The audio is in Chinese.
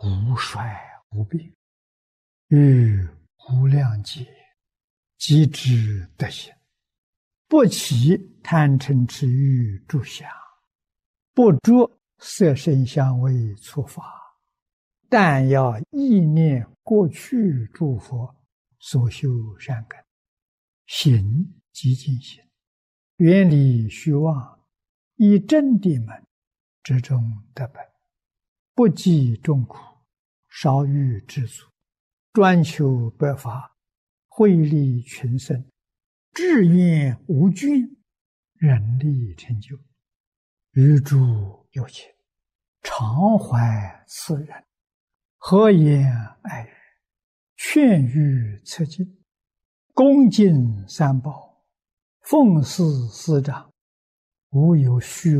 无衰无病，于无量劫即知德行，不起贪嗔痴欲诸想，不着色声香味触法，但要忆念过去诸佛所修善根，行即净行，远离虚妄，以真谛门之中得本，不计众苦，少欲知足，专求百法，惠利群生，志愿无倦，人力成就，于诸有情，常怀慈仁，和颜爱语，劝喻策进，恭敬三宝，奉事师长，无有虚